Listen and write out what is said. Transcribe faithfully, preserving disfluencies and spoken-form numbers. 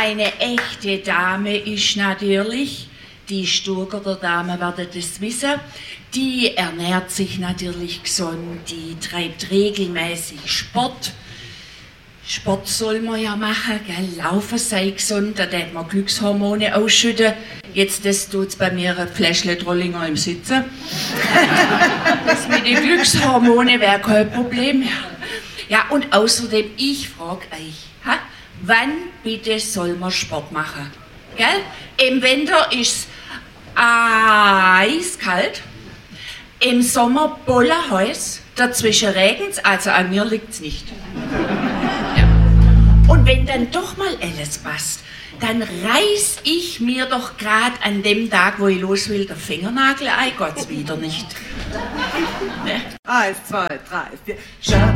eine echte Dame ist natürlich, die Stuttgarter Dame werden das wissen, die ernährt sich natürlich gesund, die treibt regelmäßig Sport. Sport soll man ja machen, gell? Laufen sei gesund, da darf man Glückshormone ausschütten. Jetzt das tut's bei mir ein Fläschchen Trollinger im Sitzen. Das mit den Glückshormonen wäre kein Problem mehr. Ja, und außerdem, ich frage euch, ha? Wann bitte soll man Sport machen? Gell? Im Winter ist eiskalt, im Sommer bollerheiß, dazwischen regnet's, also an mir liegt's nicht. Ja. Und wenn dann doch mal alles passt, dann reiß ich mir doch gerade an dem Tag, wo ich los will, der Fingernagel ein, Gott's wieder nicht. Ne? Eins, zwei, drei, vier. Schatz,